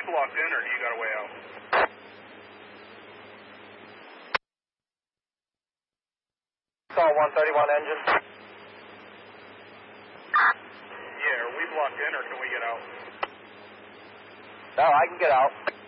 blocked in, or do you got a way out? Saw 131 engine. Yeah, are we blocked in, or can we get out? No, I can get out.